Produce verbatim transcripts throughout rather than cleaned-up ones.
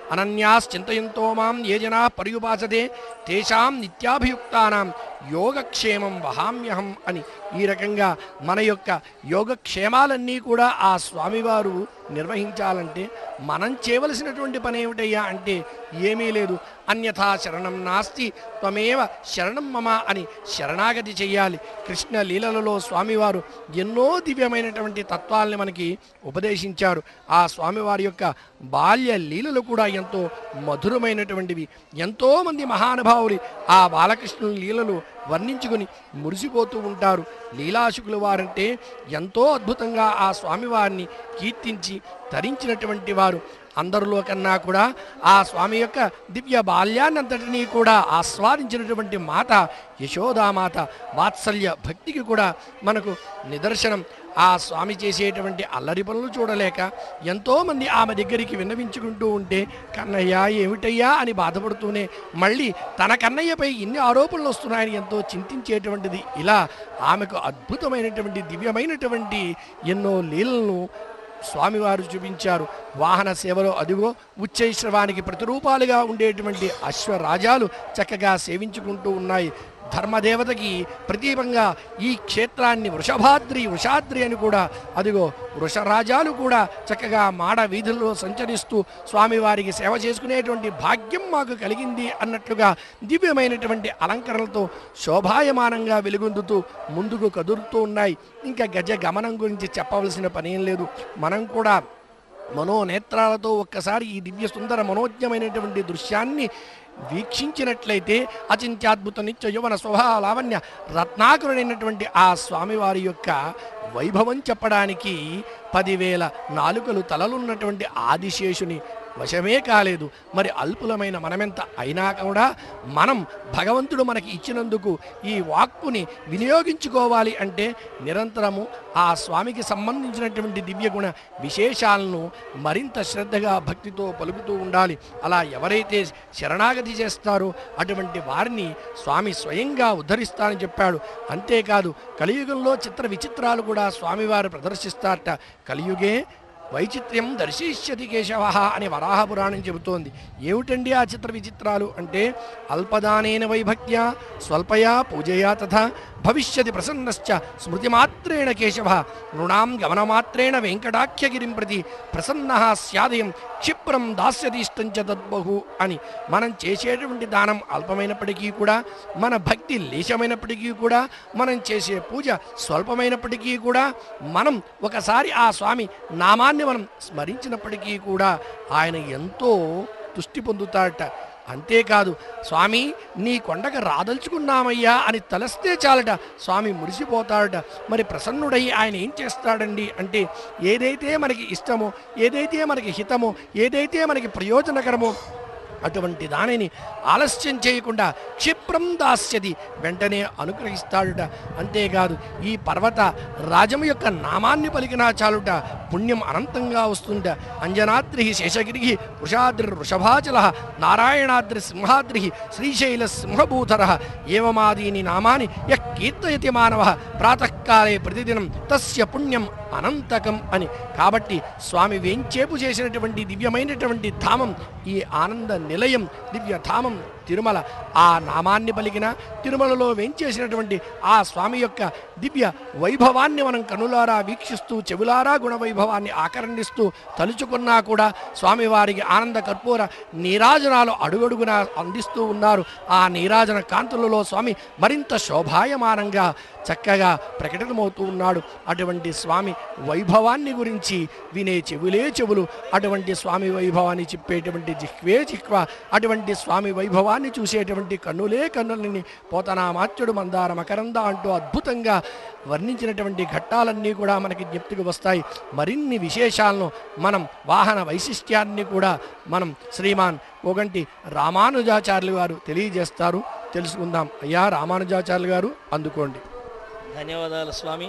అనన్యాశ్చింతయంతో మాం ఏ జనా పర్యుపాసతే తేషాం నిత్యాభియుక్తానాం యోగక్షేమం వహామ్యహం అని ఈ రకంగా మన యొక్క యోగక్షేమాలన్నీ కూడా ఆ స్వామివారు నిర్వహించాలంటే మనం చేయవలసినటువంటి పని ఏమిటయ్యా అంటే ఏమీ లేదు. అన్యథా శరణం నాస్తి త్వమేవ శరణం మమ అని శరణాగతి చెయ్యాలి. కృష్ణ లీలలలో స్వామివారు ఎన్నో దివ్యమైనటువంటి తత్వాల్ని మనకి ఉపదేశించారు. ఆ స్వామివారి యొక్క బాల్య లీలలు కూడా ఎంతో మధురమైనటువంటివి. ఎంతోమంది మహానుభావులు ఆ బాలకృష్ణుని లీలలు వర్ణించుకుని మురిసిపోతూ ఉంటారు. లీలాశుకుల వారంటే ఎంతో అద్భుతంగా ఆ స్వామివారిని కీర్తించి తరించినటువంటి వారు. అందరిలో కన్నా కూడా ఆ స్వామి యొక్క దివ్య బాల్యాన్నంతటినీ కూడా ఆస్వాదించినటువంటి మాత యశోదామాత వాత్సల్య భక్తికి కూడా మనకు నిదర్శనం. ఆ స్వామి చేసేటువంటి అల్లరి పనులు చూడలేక ఎంతోమంది ఆమె దగ్గరికి విన్నవించుకుంటూ ఉంటే కన్నయ్య ఏమిటయ్యా అని బాధపడుతూనే మళ్ళీ తన కన్నయ్యపై ఇన్ని ఆరోపణలు వస్తున్నాయని ఎంతో చింతించేటువంటిది. ఇలా ఆమెకు అద్భుతమైనటువంటి దివ్యమైనటువంటి ఎన్నో లీలలను స్వామివారు చూపించారు. వాహన సేవలో అదిగో ఉచ్చైశ్రవానికి ప్రతిరూపాలుగా ఉండేటువంటి అశ్వరాజాలు చక్కగా సేవించుకుంటూ ఉన్నాయి. ధర్మదేవతకి ప్రతీపంగా ఈ క్షేత్రాన్ని వృషభాద్రి వృషాద్రి అని కూడా అదిగో వృషరాజాలు కూడా చక్కగా మాడ వీధుల్లో సంచరిస్తూ స్వామివారికి సేవ చేసుకునేటువంటి భాగ్యం మాకు కలిగింది అన్నట్లుగా దివ్యమైనటువంటి అలంకరణలతో శోభాయమానంగా వెలుగొందుతూ ముందుకు కదురుతూ ఉన్నాయి. ఇంకా గజ గమనం గురించి చెప్పవలసిన పనేం లేదు. మనం కూడా మనోనేత్రాలతో ఒక్కసారి ఈ దివ్య సుందర మనోజ్ఞమైనటువంటి దృశ్యాన్ని వీక్షించినట్లయితే అచింత్యాద్భుత నిత్య యువన స్వభావ లావణ్య రత్నాకరుడైనటువంటి ఆ స్వామివారి యొక్క వైభవం చెప్పడానికి పదివేల నాలుకలు తలలున్నటువంటి ఆదిశేషుని వశమే కాలేదు. మరి అల్పులమైన మనమెంత అయినా కూడా మనం భగవంతుడు మనకి ఇచ్చినందుకు ఈ వాక్కుని వినియోగించుకోవాలి అంటే నిరంతరము ఆ స్వామికి సంబంధించినటువంటి దివ్యగుణ విశేషాలను మరింత శ్రద్ధగా భక్తితో పలుకుతూ ఉండాలి. అలా ఎవరైతే శరణాగతి చేస్తారో అటువంటి వారిని స్వామి స్వయంగా ఉద్ధరిస్తానని చెప్పాడు. అంతేకాదు కలియుగంలో చిత్ర విచిత్రాలు కూడా స్వామివారు ప్రదర్శిస్తారట. కలియుగే వైచిత్ర్యం దర్శిష్యతి కేశవ అని వరాహ పురాణం చెబుతోంది. ఏమిటండి ఆ చిత్ర విచిత్రాలు అంటే అల్పదానేన వైభక్త్యా స్వల్పయా పూజయా తథా భవిష్యతి ప్రసన్నశ్చ స్మృతిమాత్రేణ కేశవ నృణాం గమనమాత్రేణ వెంకటాఖ్యగిరిం ప్రతి ప్రసన్న స్యాదయం క్షిప్రం దాస్యతీష్టంచ తద్బహు అని. మనం చేసేటువంటి దానం అల్పమైనప్పటికీ కూడా, మన భక్తి లేశమైనప్పటికీ కూడా, మనం చేసే పూజ స్వల్పమైనప్పటికీ కూడా, మనం ఒకసారి ఆ స్వామి నామాన్ని మనం స్మరించినప్పటికీ కూడా ఆయన ఎంతో తుష్టి పొందుతాడట. అంతేకాదు స్వామి నీ కొండకు రాదలుచుకున్నామయ్యా అని తలస్తే చాలట స్వామి మురిసిపోతాడట. మరి ప్రసన్నుడై ఆయన ఏం చేస్తాడండి అంటే ఏదైతే మనకి ఇష్టమో, ఏదైతే మనకి హితమో, ఏదైతే మనకి ప్రయోజనకరమో అటువంటి దానిని ఆలస్యం చేయకుండా క్షిప్రం దాస్యది వెంటనే అనుగ్రహిస్తాడుట. అంతేకాదు ఈ పర్వత రాజము యొక్క నామాన్ని పలికినా చాలుట పుణ్యం అనంతంగా వస్తుంట. అంజనాద్రి శేషగిరి వృషాద్రి వృషభాచల నారాయణాద్రి సింహాద్రి శ్రీశైల సింహభూధర ఏవమాదీని నామాని యః కీర్తయతి మానవ ప్రాతకాలే ప్రతిదినం తస్య పుణ్యం అనంతకం అని. కాబట్టి స్వామి వేంచేపు చేసినటువంటి దివ్యమైనటువంటి ధామం ఈ ఆనంద నిలయం దివ్యధామం తిరుమల. ఆ నామాన్ని పలికిన తిరుమలలో వేంచేసినటువంటి ఆ స్వామి యొక్క దివ్య వైభవాన్ని మనం కనులారా వీక్షిస్తూ చెవులారా గుణవైభవాన్ని ఆకర్ణిస్తూ తలుచుకున్నా కూడా స్వామివారికి ఆనంద కర్పూర నీరాజనాలు అడుగడుగున అందిస్తూ ఉన్నారు. ఆ నీరాజన కాంతులలో స్వామి మరింత శోభాయమానంగా చక్కగా ప్రకటనమవుతూ ఉన్నాడు. అటువంటి స్వామి వైభవాన్ని గురించి వినే చెవులే చెవులు, అటువంటి స్వామి వైభవాన్ని చెప్పేటువంటి జిహ్వే జిహ్వ, అటువంటి స్వామి వైభవాన్ని చూసేటువంటి కన్నులే కన్నులని పోతనామాత్యుడు మందార మకరంద అంటూ అద్భుతంగా వర్ణించినటువంటి ఘట్టాలన్నీ కూడా మనకి జ్ఞప్తికి వస్తాయి. మరిన్ని విశేషాలను మనం వాహన వైశిష్ట్యాన్ని కూడా మనం శ్రీమాన్ పోగంటి రామానుజాచార్యులు గారు తెలియజేస్తారు, తెలుసుకుందాం. అయ్యా రామానుజాచార్యులు గారు అందుకోండి. ధన్యవాదాలు స్వామి.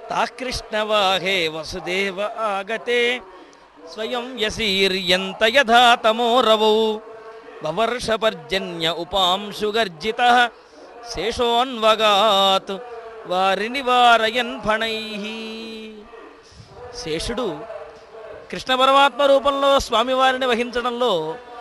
తాకృష్ణవాహే వసుదేవ ఆగతే స్వయం యసీర్యంత యథా తమోరవౌ వవర్షపర్జన్య ఉపాంశుగర్జిత శేషోన్వగాత్ వారిని వారయన్ ఫణై. శేషుడు కృష్ణ పరమాత్మ రూపంలో స్వామివారిని వహించడంలో